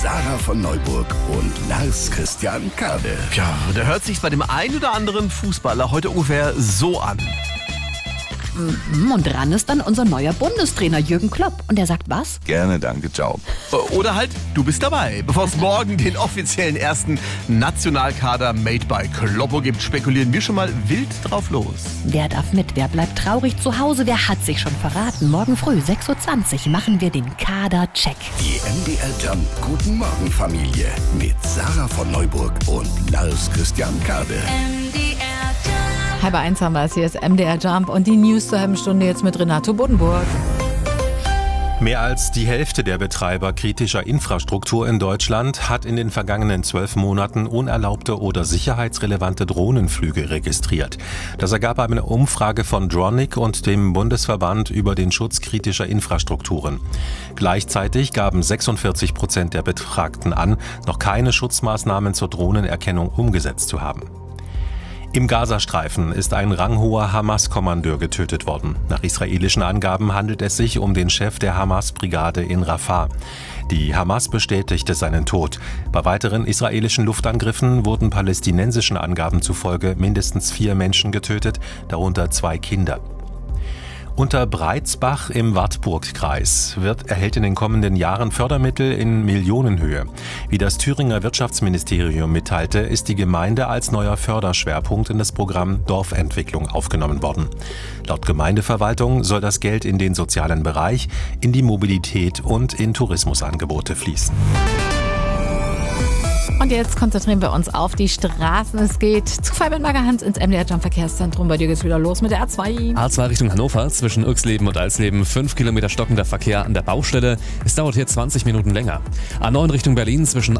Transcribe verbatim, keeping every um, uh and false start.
Sarah von Neuburg und Lars Christian Kade. Ja, der hört sich bei dem einen oder anderen Fußballer heute ungefähr so an. Mhm, und dran ist dann unser neuer Bundestrainer Jürgen Klopp. Und der sagt was? Gerne, danke, ciao. Oder halt, du bist dabei. Bevor es morgen den offiziellen ersten Nationalkader Made by Kloppo gibt, spekulieren wir schon mal wild drauf los. Wer darf mit? Wer bleibt traurig zu Hause? Wer hat sich schon verraten? Morgen früh, sechs Uhr zwanzig, machen wir den Kader-Check. Die M D R Jump Guten Morgen Familie mit Sarah von Neuburg und Lars Christian Kade. Halb eins haben wir es, hier ist M D R Jump und die News zur halben Stunde jetzt mit Renato Buddenburg. Mehr als die Hälfte der Betreiber kritischer Infrastruktur in Deutschland hat in den vergangenen zwölf Monaten unerlaubte oder sicherheitsrelevante Drohnenflüge registriert. Das ergab eine Umfrage von Dronic und dem Bundesverband über den Schutz kritischer Infrastrukturen. Gleichzeitig gaben sechsundvierzig Prozent der Befragten an, noch keine Schutzmaßnahmen zur Drohnenerkennung umgesetzt zu haben. Im Gazastreifen ist ein ranghoher Hamas-Kommandeur getötet worden. Nach israelischen Angaben handelt es sich um den Chef der Hamas-Brigade in Rafah. Die Hamas bestätigte seinen Tod. Bei weiteren israelischen Luftangriffen wurden palästinensischen Angaben zufolge mindestens vier Menschen getötet, darunter zwei Kinder. Unterbreizbach im Wartburgkreis wird erhält in den kommenden Jahren Fördermittel in Millionenhöhe. Wie das Thüringer Wirtschaftsministerium mitteilte, ist die Gemeinde als neuer Förderschwerpunkt in das Programm Dorfentwicklung aufgenommen worden. Laut Gemeindeverwaltung soll das Geld in den sozialen Bereich, in die Mobilität und in Tourismusangebote fließen. Und jetzt konzentrieren wir uns auf die Straßen. Es geht zu Fabian Magerhans ins M D R Jump Verkehrszentrum. Bei dir geht's wieder los mit der A zwei. A zwei Richtung Hannover, zwischen Irxleben und Alsleben, fünf Kilometer stockender Verkehr an der Baustelle. Es dauert hier zwanzig Minuten länger. A neun Richtung Berlin, zwischen